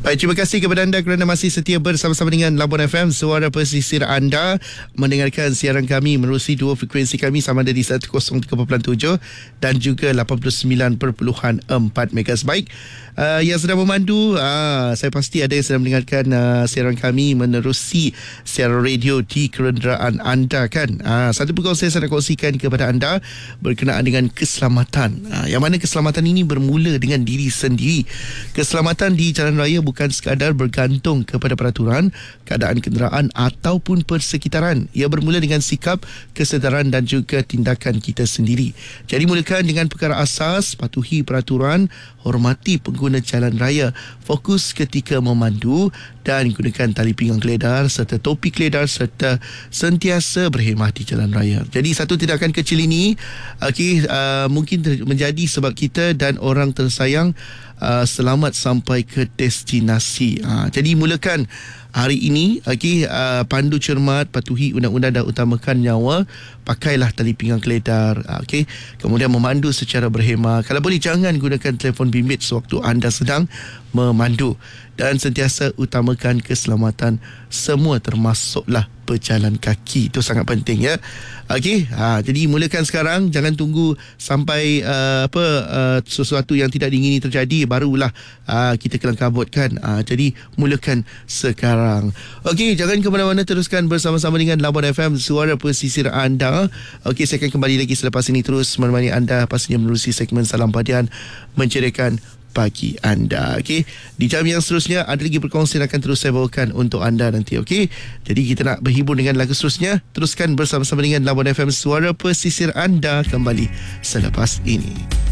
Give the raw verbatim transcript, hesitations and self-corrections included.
Baik, terima kasih kepada anda kerana masih setia bersama-sama dengan Labuan F M, suara pesisir anda. Mendengarkan siaran kami menerusi dua frekuensi kami sama ada di seratus tiga perpuluhan tujuh dan juga lapan puluh sembilan perpuluhan empat megahertz. Baik, uh, yang sedang memandu, uh, saya pasti ada yang sedang mendengarkan uh, siaran kami menerusi siaran radio di kenderaan anda kan. Uh, satu perkongsian saya nak kongsikan kepada anda berkenaan dengan keselamatan. Uh, yang mana keselamatan ini bermula dengan diri sendiri. Keselamatan di jalan raya bukan sekadar bergantung kepada peraturan, keadaan kenderaan ataupun persekitaran. Ia bermula dengan sikap, kesedaran dan juga tindakan kita sendiri. Jadi mulakan dengan perkara asas, patuhi peraturan, hormati pengguna jalan raya, fokus ketika memandu dan gunakan tali pinggang keledar serta topi keledar serta sentiasa berhemah di jalan raya. Jadi satu tindakan kecil ini okay, uh, mungkin menjadi sebab kita dan orang tersayang Uh, selamat sampai ke destinasi. Uh, jadi mulakan hari ini, okay, uh, pandu cermat, patuhi undang-undang dan utamakan nyawa, pakailah tali pinggang keledar, uh, okay. Kemudian memandu secara berhemah. Kalau boleh jangan gunakan telefon bimbit sewaktu anda sedang memandu dan sentiasa utamakan keselamatan semua termasuklah berjalan kaki. Itu sangat penting ya. Okey, ha, jadi mulakan sekarang, jangan tunggu sampai uh, apa uh, sesuatu yang tidak diingini terjadi barulah uh, kita kelang kabut kan. Uh, jadi mulakan sekarang. Okey, jangan ke mana-mana, teruskan bersama-sama dengan Labuan F M, suara pesisir anda. Okey, saya akan kembali lagi selepas ini terus menemani anda pastinya menerusi segmen Salam Padian menceriakan pagi anda. Okey, di jam yang seterusnya ada lagi perkongsian akan terus saya bawakan untuk anda nanti. Okey, jadi kita nak berhibur dengan lagu seterusnya. Teruskan bersama-sama dengan Labuan F M, suara pesisir anda, kembali selepas ini.